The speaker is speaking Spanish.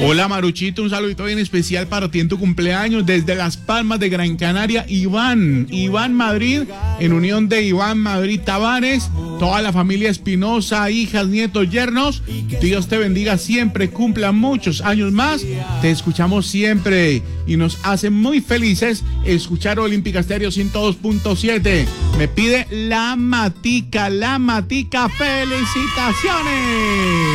Hola Maruchito, un saludito bien especial para ti en tu cumpleaños desde Las Palmas de Gran Canaria, Iván Madrid, en unión de Iván Madrid Tavares, toda la familia Espinosa, hijas, nietos, yernos. Dios te bendiga siempre, cumpla muchos años más. Te escuchamos siempre y nos hace muy felices escuchar Olímpica Estéreo 102.7. Me pide la matica, felicitaciones.